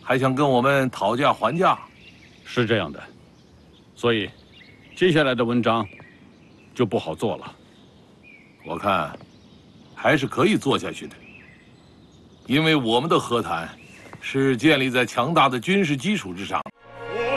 还想跟我们讨价还价？ 是这样的，所以接下来的文章就不好做了。 我看还是可以做下去的，因为我们的和谈是建立在强大的军事基础之上。